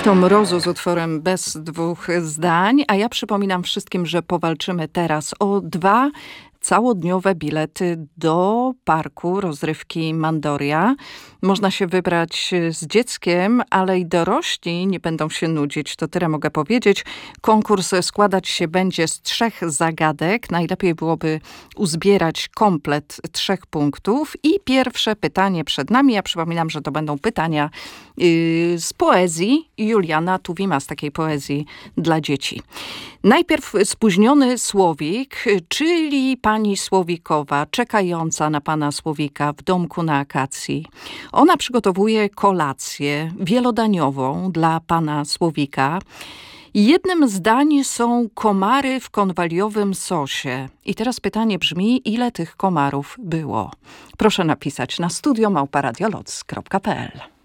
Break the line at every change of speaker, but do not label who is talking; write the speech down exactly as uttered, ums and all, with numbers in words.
To Mrozu z utworem Bez dwóch zdań, a ja przypominam wszystkim, że powalczymy teraz o dwa całodniowe bilety do parku rozrywki Mandoria. Można się wybrać z dzieckiem, ale i dorośli nie będą się nudzić, to tyle mogę powiedzieć. Konkurs składać się będzie z trzech zagadek. Najlepiej byłoby uzbierać komplet trzech punktów. I pierwsze pytanie przed nami. Ja przypominam, że to będą pytania yy, z poezji Juliana Tuwima, z takiej poezji dla dzieci. Najpierw spóźniony słowik, czyli pani Słowikowa, czekająca na pana Słowika w domku na akacji. Ona przygotowuje kolację wielodaniową dla pana Słowika. Jednym z dań są komary w konwaliowym sosie. I teraz pytanie brzmi, ile tych komarów było? Proszę napisać na studio małpa radioloc kropka p l.